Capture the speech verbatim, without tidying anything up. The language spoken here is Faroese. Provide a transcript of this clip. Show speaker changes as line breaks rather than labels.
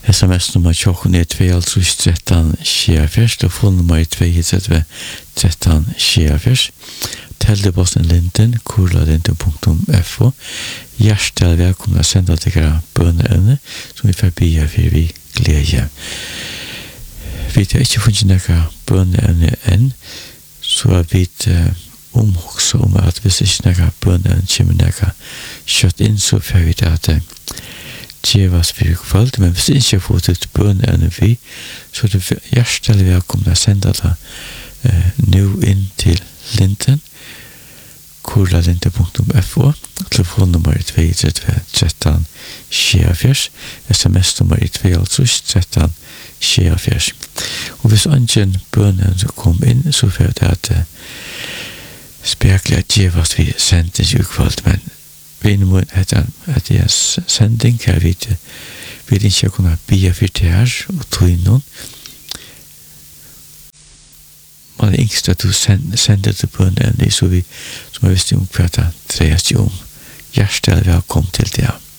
sms nummer tjugoåtta två tretton tjugofyra, telefon nummer två tretton tjugofyra, telebossen Linden, kurlalinden punktum f o. Hjertelig velkommen å sende til dere bønneevne, som vi får bygge for vi gleder. Vi har ikke funnet noen bønneevne enn, så har vi uh, omhugset om at hvis ikke noen bønneevne kommer noen kjøtt inn, så får vi det at gjevas for kveld, men hvis ikke har fått ut bønneevne vi, så er det hjertelig velkommen å sende det uh, nå inn til Linden, kurlalinden punktum f o, telefonnummer två tretton tjugofyra, sms nummer två tretton tjugofyra. Og hvis ingen bønnen kom inn, så får det at uh, spekler at gjevast vi sending i kveld, men vi må etter at det er sending, her vi vil ikke kunne bygge for det her, og tog inn noen. Man er yngst at du sender til bønnen, så vi som har visst om hva det dreier seg om. Hjertelig velkommen til det.